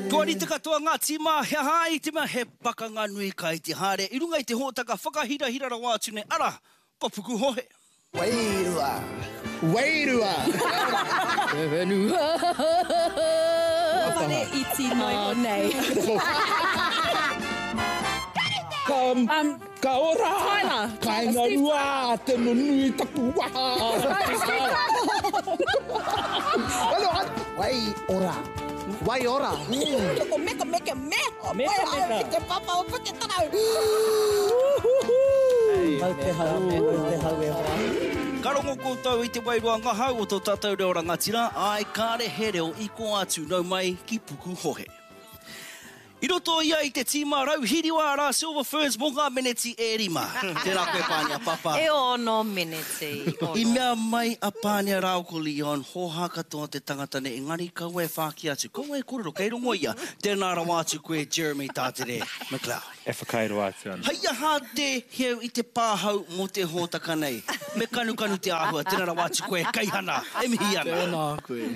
Kua ni te katoa ngā tima, he hai te mea he pakanga nui kai te hare. I runga i te hōtaka whakahirahirara wātu ne ara, ko puku hohe. Wairua. Wairua. Whenua. Whare iti noi o nei. Ka ora. Tyler. Kai ngā rua, te nunui taku waha. Wai ora. Wai ora. Ko meka meka me. Meka. Te papa o puke tarau. Mau te hau e ora. Karongo koutou i te wairua ngahau o tō tātou reo rangatira, ai kāre he reo i ko atu nau mai ki puku hohe. I roto ia i te tīma rau hiriwa ara Silver Ferns mō ngā meneti e rima. Tēnā koe pānia, papa. E ono meneti. I mea mai a pānia rau ko Leon, hoha katoa te tangata ne engari kaua e whāki atu. Kaua e korero, kei rongo ia. Tēnā rawa atu koe Jeremy Tātere McLeod. E whakairo atu ana. Hei aha te heu i te pāhau mō te hōtaka nei. Me kanu te āhua, tēnā rawa atu koe kaihana. E mihi ana. Tēnā koe.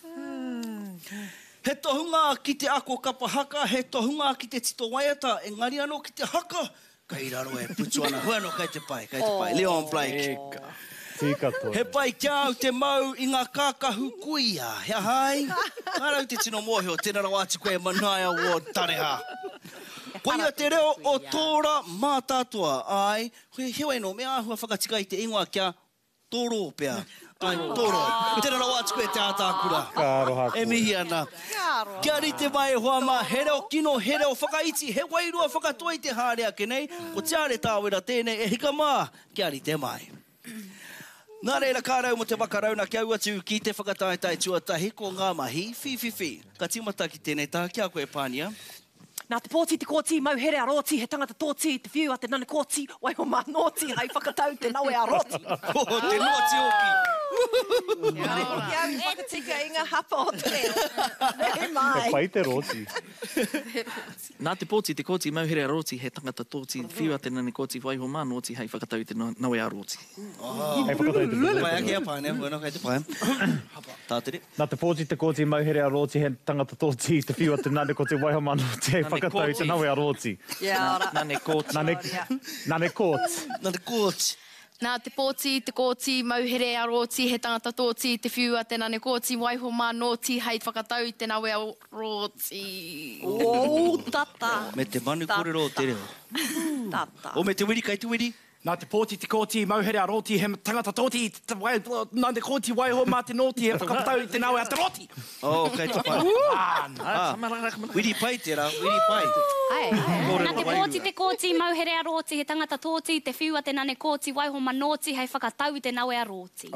He tohunga ki te ako kapahaka, he tohunga ki te tito waiata, engari anō ki te haka. Kei raro e putu ana, hua anō kei te pai, Leon Blake. Tika tō. He pai kia au te mau i ngā kākahu kuia, hea hai. Nārau te tino mōhio, tēnā rau atu koe Manaia Ward Tareha. Koia te reo o tōra mātātua, ai, hoi hewa ino, mea ahua whakatika i te ingoa kia tōro pia. Ai, tōro. Tēnā rau atu koe te ātākura. Kāroha E mihi ana. Kia rite mai hoa mā, he reo kino, he reo whakaiti, he wairua whakatoa i te hārea ke nei, ko te are tāwera tēnei, e hika mā, kia rite mai. Nā reira kārau mo te wakarauna kia atu ki te whakataetai tuatahi ko ngā mahi, fi. Ka timata ki tēnei tā, kia koe pānia. Nā te pōti te kōti mau here a roti, he tangata tōti te whiu a te nane kōti, wai ho mā nōti, hei whakatau te naue a roti. Oh, te nōti oki. Ia mi whakatika i ngā hapa o te reo. E mai. E pai te roti. Nā te pōti te kōti mau here a roti, he tangata tōti te whiu a te nane kōti, wai ho mā nōti, hei whakatau te naue a roti. Hei whakatau te roti. Mai ake a pāne, wena kei te pae. Tātere. Nā te pōti te kōti mauhere a roti, he tangata tōti te whiu a te nane ko te waiho nōti, hei whakatau te naue a roti. Ia, ora. Nane kōti. Nane kōti. Nā te kōti. Nā te pōti, te kōti, mauhere a roti, he tangata tōti, te whiu a te nane kōti, waiho mā nōti, hei whakatau te naue a roti. O, tata. Me te manu korero o te reo. Tata. O me te wiri, kei te wiri. Nā te pōti, te kōti, mauhere a roti, he tangata tōti, nā te kōti waiho mā te nōti, he whakapatau te naue a te roti. Oh, kei te pae. Wiri pai tērā, wiri pai. Nā te pōti te kōti, mauhere a roti, he tangata tōti, te whiu a te nane kōti, waiho manoti, hei whakatau i te naue a roti.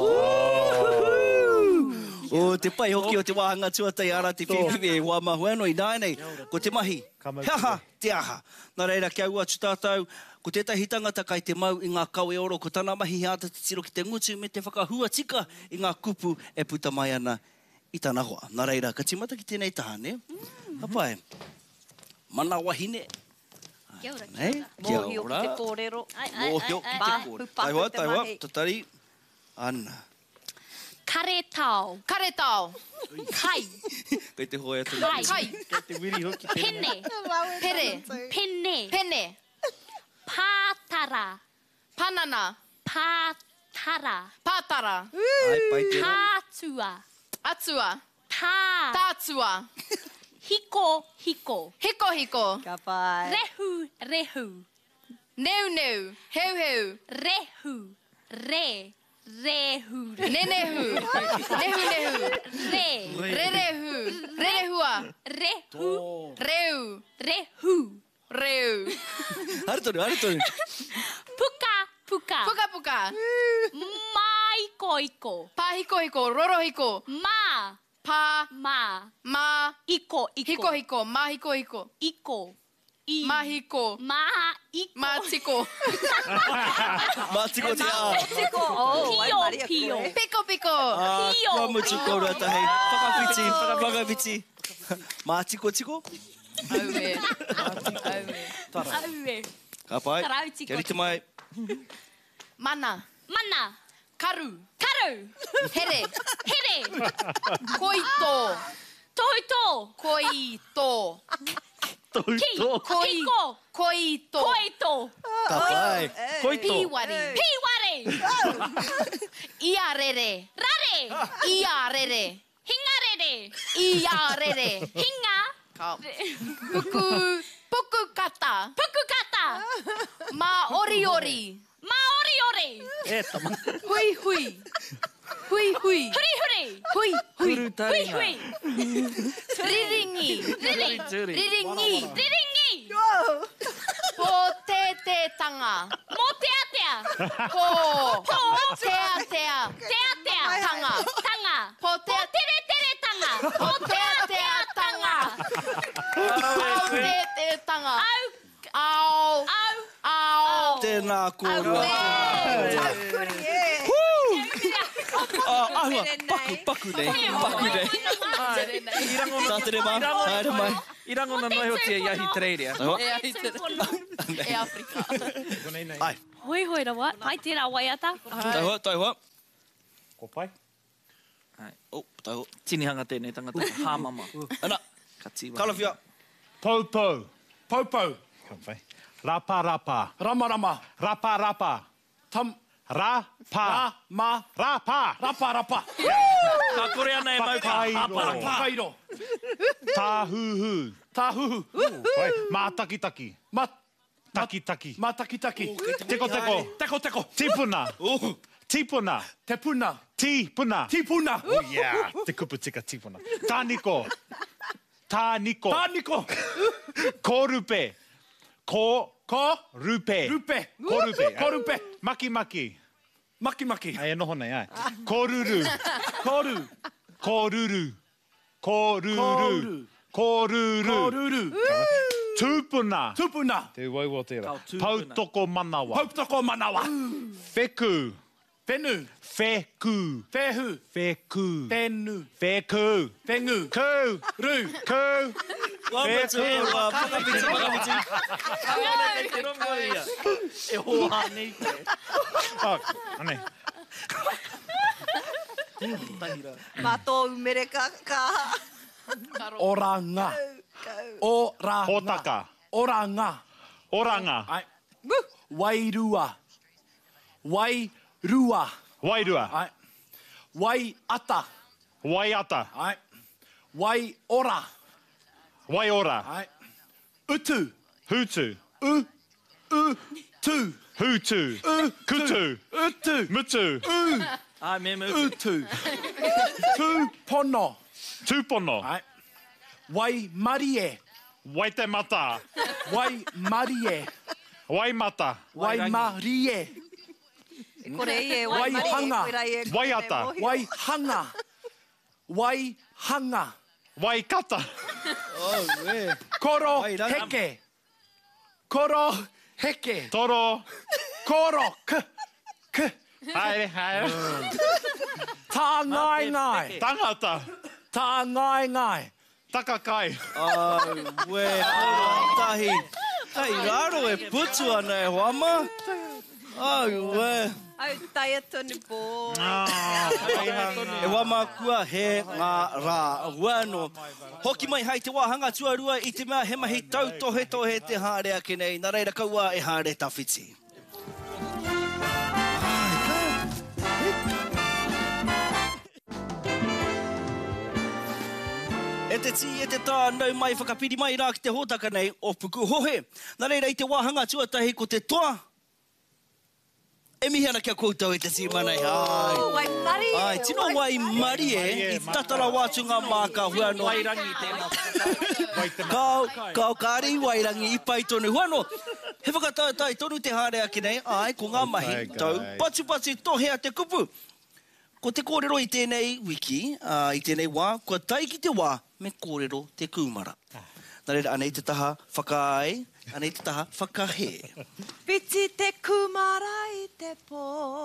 O te pai hoki o te wāhanga tuatai ara te whiwhiwi e wā mahuano i nānei. Ko te mahi, he aha, te aha. Nā reira kia ua atu tātou, ko tētahi tangata kai te mau i ngā kau e oro, ko tāna mahi hāta te tiro ki te ngutu me te whakahua tika i ngā kupu e puta mai ana i tāna hoa. Nā reira, ka timata ki tēnei taha, ne? Hapai, mana wahine. Kia ora, Nei, kia Mōhio ora. ki te kōrero. Mōhio ki te kōrero. Taiwa, taiwa, tatari. Ana. Kare tau. Kare tau. Kai. Kei te hoe atu. Kai. Kai. Kei te wiri hoki. Pene. Pere. Pene. Pene. Pātara. Panana. Pātara. Pātara. Ai, pai tērā. Tātua. Atua. Tā. Tātua. Hiko. Hiko hiko. Ka pai. Rehu. Neu. Heu. Rehu. Rehu. Nenehu. Nehu. Rerehu. Rerehua. Reu. Haritonu. Puka. Maiko. Pahiko. Rorohiko. Ma. Iko. Hiko. Mahiko. Iko. Mahiko. Matiko. Mātiko te ā. Pio. Piko. Kua mutu kaura tahi. Whakawhiti. Mātiko. Aue. Aue. Ka pai. Karautiko. Kia rite mai. Mana. Karu. Here. Koito. Tohoto. Koito. Kiko. Koito. Koito. Ka pai. Koito. Piwari. Piware. Iarere. Rare. Iarere. Hingarere. Iarere. Hinga. Puku kata. Pukukata. Ma ori ori. Maori ore. Hui hui. Hui hui. Huri huri. Hui hui. Hui hui. Riringi. Riringi. Riringi. Po te te tanga. Mo te atea. Po. Po. Te tea. Te atea. Tanga. Tanga. Po te Tere tere tanga. Po te tea tanga. Au te te tanga. Au. Au. Au. Au. Tēnā kōrua. Ahua, paku nei. Tā tere mā, haere mai. I rangona noi o tia iahi treirea. E Afrika. Ai, Hoi hoi rawa. Pai tērā waiata. tai hoa. Ko pai. Tai hoa. Tinihanga tēnei tangata. Hāmama. Ana, Katiwa. kalawhia. Poupou. Poupou. Ka pai. Rapa rapa. Rama rama. Rapa rapa. Rapa. Rama. Rapa. Rapa rapa. Ka kore ana e mau ka. Whakairo. Whakairo. Tāhuhu. Tāhuhu. Pai. Mātakitaki. Taki. Mātakitaki. Teko teko. Teko teko. Tipuna. Tipuna. Te puna. Tipuna. Tipuna. Oh yeah. Te kupu tika tipuna. Tāniko. Tāniko. Tāniko. Kōrupe. Ko. Rupe. Rupe. Kōrupe. Kōrupe. Maki. Maki. Ai, e noho nei, ai. Kōruru. Kōru. Kōruru. Tūpuna. Tupuna. Te waiwa tērā. Tūpuna. Pautoko manawa. Pautoko manawa. Wheku. Whenu. Wheku. Whehu. Wheku. Whenu. Wheku. Whengu. Ku. Ru. Ku. Wapatu, whakawhiti. E hoa nei te. Oh, ane. Mato umere ka. Oranga. Oranga. Hotaka. Oranga. Ai. Wairua. Wairua. Ai. Waiata. Waiata. Ai. Waiora. Waiora. Ai. Utu. Hutu. Tu. Hutu. Kutu. Utu. Mutu. Ai, me mau. Utu. Tupono. Tūpono. Ai. Waimarie. Waitemata. Waimarie. Waimata. Waimarie. Kore e Waihanga. Waiata. Waihanga. Waihanga. Waikata. Koro Wairanga. heke. Koro heke. Toro. Koro k. Haere. Tā ngai. Tangata. Tā ngai. Takakai. We, tahi. Hei, raro e putu ana e wama. Ai, we. Au taia tonu pō. E wama kua he ngā rā wano. Hoki mai hai te wāhanga tuarua i te mea he mahi tau tohe te haere ake nei. Nā reira kaua e haere tawhiti. E te ti, e te tā, nau mai whakapiri mai rā ki te hōtaka nei o puku hohe. Nā reira i te wāhanga tuatahi ko te toa. E mihi ana kia koutou e te ti manai. Wai mari. Ai, tino wai mari e, i tatara wātu ngā māka huano. Wairangi tēnā. Kau kāri wairangi i pai tonu huano. He whakatautai tonu te haere ake nei, ai, ko ngā mahi tau. Patu tohea te kupu. Ko te kōrero i tēnei wiki, i tēnei wā, kua tai ki te wā me kōrero te kūmara. Nā reira, anei te taha whakaai, anei te taha whakahe. Piti te kumara i te pō.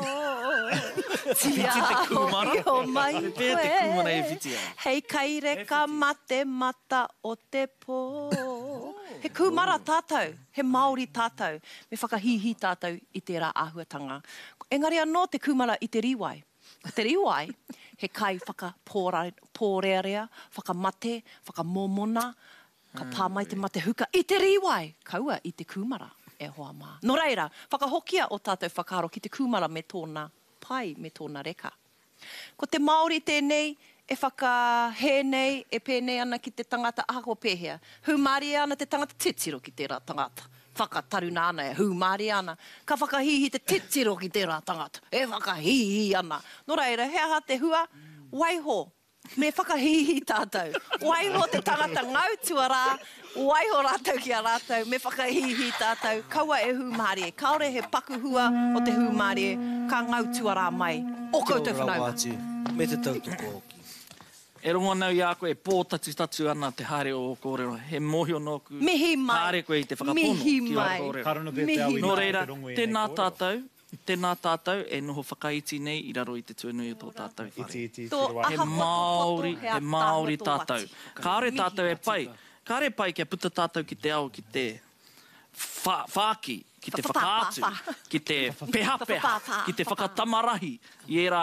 Tia hoki o mai Pēr te kumara e whiti ai. Hei kaire ka mate mata o te pō. He kumara tātou, he Māori tātou, me whakahihi tātou i tērā āhuatanga. Engari anō te kumara i te riwai. Te riwai, he kai whakapōrearea, whakamate, whakamomona, ka pāmai te mate huka. I te riwai, kaua i te kumara, e hoa mā. Nō reira, whakahokia o tātou whakaro ki te kumara me tōna pai, me tōna reka. Ko te Māori tēnei, e whakahē nei, e pēnei ana ki te tangata ahako pēhea. Humari ana te tangata titiro ki tērā tangata. Whakataruna ana e humari ana. Ka whakahihi te titiro ki tērā tangata. E whakahihi ana. Nō reira, he aha te hua, waiho. Me whakahihi tātou. Waiho te tangata ngautua rā, waiho rātou ki a rātou, me whakahihi tātou. Kaua e humari e. Kaore he pakuhua o te humari e. Ka ngautua rā mai. O koutou whanau. Me te tautoko hoki. E rongo nau i a koe, pōtatu ana te haere o kōrero. He mohio nōku. Mihi mai. Haere koe i te whakapono. Mihi Ki o mai. kōrero. Karano te te au i Nō nā reira, te rongo i tēnā nei kōrero. tātou, tēnā tātou, e noho whakaiti nei i raro i te tuenui o tō tātou whare. Tō He Māori, he Māori tātou. Kāre tātou e pai. Kāre pai kia puta tātou ki te ao, ki te whāki, ki te whakaatu, ki te peha, ki te whakatamarahi. I era